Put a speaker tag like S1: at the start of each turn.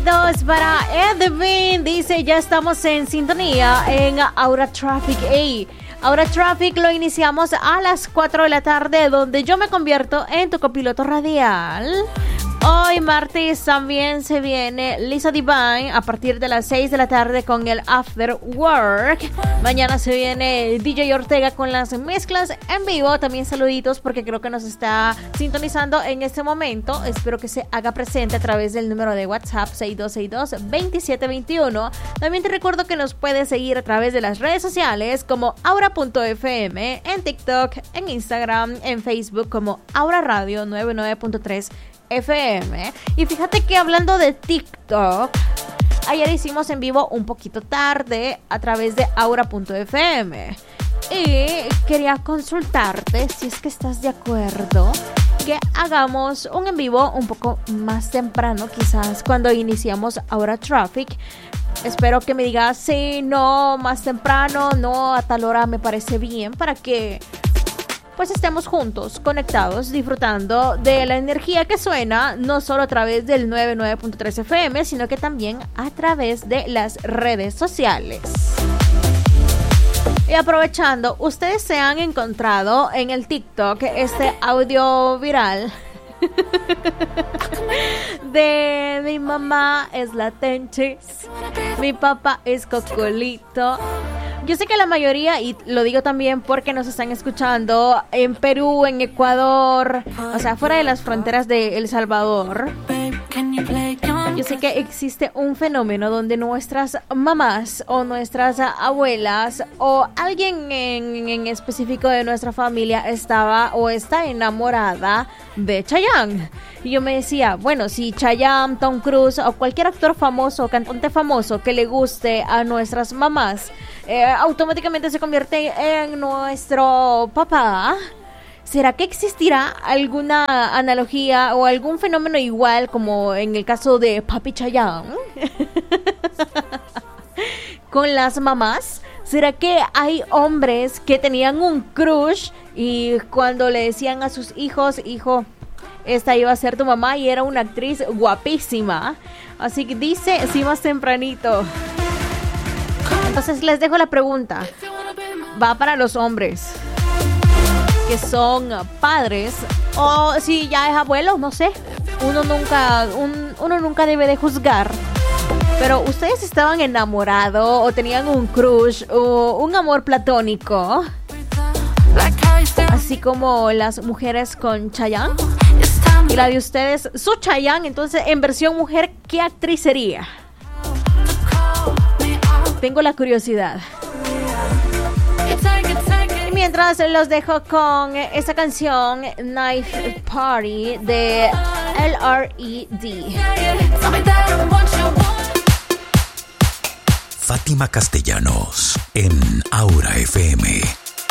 S1: Saluditos para Edwin. Dice, ya estamos en sintonía en Aura Traffic. Aura Traffic lo iniciamos a las 4 de la tarde, donde yo me convierto en tu copiloto radial. Hoy martes también se viene Lisa Divine a partir de las 6 de la tarde con el After Work. Mañana se viene DJ Ortega con las mezclas en vivo. También saluditos porque creo que nos está sintonizando en este momento. Espero que se haga presente a través del número de WhatsApp 6262-2721. También te recuerdo que nos puedes seguir a través de las redes sociales como aura.fm, en TikTok, en Instagram, en Facebook como Aura Radio 99.3 FM. Y fíjate que hablando de TikTok, ayer hicimos en vivo un poquito tarde a través de aura.fm y quería consultarte si es que estás de acuerdo que hagamos un en vivo un poco más temprano, quizás cuando iniciamos Aura Traffic. Espero que me digas sí, no, más temprano, no, a tal hora me parece bien, para que pues estemos juntos, conectados, disfrutando de la energía que suena, no solo a través del 99.3 FM, sino que también a través de las redes sociales. Y aprovechando, ustedes se han encontrado en el TikTok este audio viral de mi mamá es la Tenchis, mi papá es Cocolito. Yo sé que la mayoría, y lo digo también porque nos están escuchando en Perú, en Ecuador, o sea, fuera de las fronteras de El Salvador. Yo sé que existe un fenómeno donde nuestras mamás o nuestras abuelas o alguien en específico de nuestra familia estaba o está enamorada de Chayanne. Y yo me decía, bueno, si Chayanne, Tom Cruise o cualquier actor famoso o cantante famoso que le guste a nuestras mamás, automáticamente se convierte en nuestro papá. ¿Será que existirá alguna analogía o algún fenómeno igual como en el caso de Papi Chayanne con las mamás? ¿Será que hay hombres que tenían un crush y cuando le decían a sus hijos, hijo, esta iba a ser tu mamá, y era una actriz guapísima? Así que dice, sí, más tempranito. Entonces les dejo la pregunta. Va para los hombres que son padres, o si ya es abuelo, no sé. Uno nunca debe de juzgar. Pero ustedes estaban enamorados o tenían un crush o un amor platónico, así como las mujeres con Chayanne. Y la de ustedes, su Chayanne, entonces en versión mujer, ¿qué actriz sería? Tengo la curiosidad. Y mientras los dejo con esta canción Knife Party de LRED.
S2: Fátima Castellanos en Aura FM.